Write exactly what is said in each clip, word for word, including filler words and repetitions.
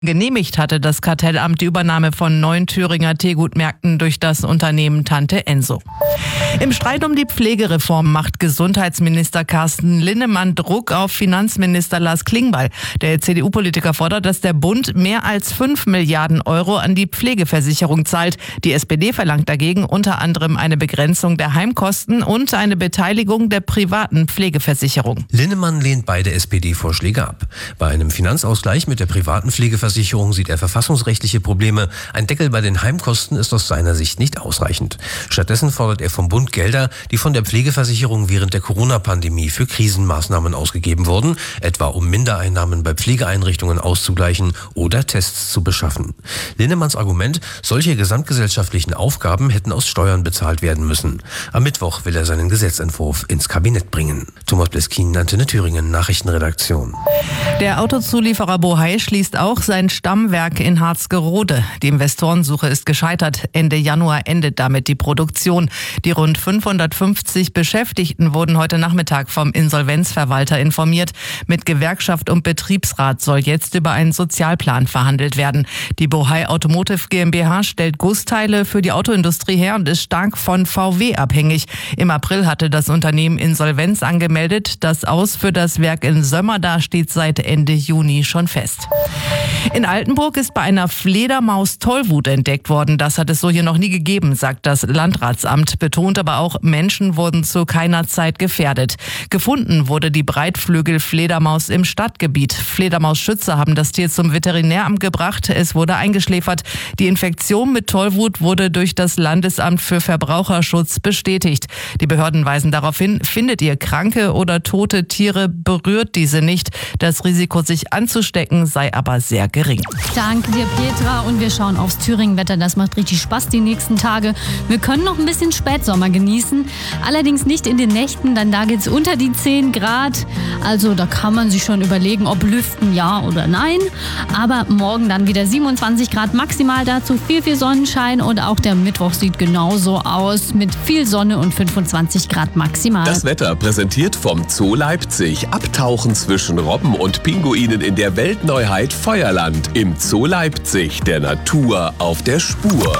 Genehmigt hatte das Kartellamt die Übernahme von neun Thüringer Teegutmärkten durch das Unternehmen Tante Enso. Im Streit um die Pflegereform macht Gesundheitsminister Carsten Linnemann Druck auf Finanzminister Lars Klingbeil. Der C D U-Politiker fordert, dass der Bund mehr als fünf Milliarden Euro an die Pflegeversicherung zahlt. Die S P D verlangt dagegen unter anderem eine Begrenzung der Heimkosten und eine Beteiligung der privaten Pflegeversicherung. Linnemann lehnt beide S P D-Vorschläge ab. Bei einem Finanzausgleich mit der privaten Pflegeversicherung sieht er verfassungsrechtliche Probleme. Ein Deckel bei den Heimkosten ist aus seiner Sicht nicht ausreichend. Stattdessen fordert er vom Bund Gelder, die von der Pflegeversicherung während der Corona-Pandemie für Krisenmaßnahmen ausgegeben wurden, etwa um Mindereinnahmen bei Pflegeeinrichtungen auszugleichen oder Tests zu beschaffen. Linnemanns Argument, solche gesamtgesellschaftlichen Aufgaben hätten aus Steuern bezahlt werden müssen. Am Mittwoch will er seinen Gesetzentwurf ins Kabinett bringen. Thomas Bleskin, Antenne Thüringen, Nachrichtenredaktion. Der Autozulieferer Bohai schließt auch sein Stammwerk in Harzgerode. Die Investorensuche ist gescheitert. Ende Januar endet damit die Produktion. Die rund fünfhundertfünfzig Beschäftigten wurden heute Nachmittag vom Insolvenzverwalter informiert. Mit Gewerkschaft und Betriebsrat soll jetzt über einen Sozialplan verhandelt werden. Die Bohai Automotive GmbH stellt Gussteile für die Autoindustrie her und ist stark von V W abhängig. Im April hatte das Unternehmen Insolvenz angemeldet. Das Aus für das Werk in Sömmerda steht seit Ende Juni schon fest. In Altenburg ist bei einer Fledermaus Tollwut entdeckt worden. Das hat es so hier noch nie gegeben, sagt das Landratsamt. Betont aber auch, Menschen wurden zu keiner Zeit gefährdet. Gefunden wurde die Breitflügel-Fledermaus im Stadtgebiet. Fledermausschützer haben das Tier zum Veterinäramt gebracht. Es wurde eingeschläfert. Die Infektion mit Tollwut wurde durch das Landesamt für Verbraucherschutz bestätigt. Die Behörden weisen darauf hin, findet ihr kranke oder tote Tiere, berührt diese nicht. Das Risiko, sich anzustecken, sei aber sehr gering. Danke dir, Petra. Und wir schauen aufs Thüringen-Wetter. Das macht richtig Spaß die nächsten Tage. Wir können noch ein bisschen Spätsommer genießen. Allerdings nicht in den Nächten, denn da geht's unter die zehn Grad. Also da kann man sich schon überlegen, ob lüften ja oder nein. Aber morgen dann wieder siebenundzwanzig Grad maximal, dazu viel, viel Sonnenschein. Und auch der Mittwoch sieht genauso aus mit viel Sonne und fünfundzwanzig Grad maximal. Das Wetter präsentiert vom Zoo Leipzig. Abtauchen zwischen Robben und Pinguinen in der Weltneuheit Feuerland. Im Zoo Leipzig, der Natur auf der Spur.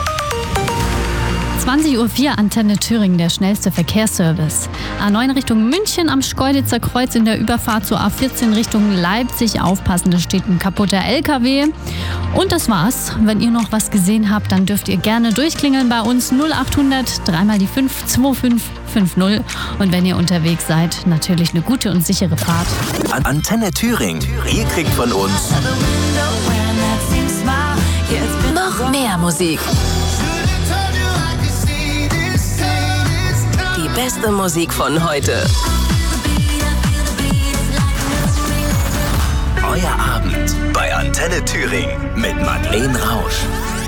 zwanzig Uhr vier, Antenne Thüringen, der schnellste Verkehrsservice. A neun Richtung München am Schkeuditzer Kreuz in der Überfahrt zur A vierzehn Richtung Leipzig. Aufpassen, da steht ein kaputter L K W. Und das war's. Wenn ihr noch was gesehen habt, dann dürft ihr gerne durchklingeln bei uns null achthundert, dreimal die fünf, zwei fünf fünf null. Und wenn ihr unterwegs seid, natürlich eine gute und sichere Fahrt. Antenne Thüringen. Ihr kriegt von uns noch mehr Musik. Die beste Musik von heute. Euer Abend bei Antenne Thüringen mit Madeleine Rausch.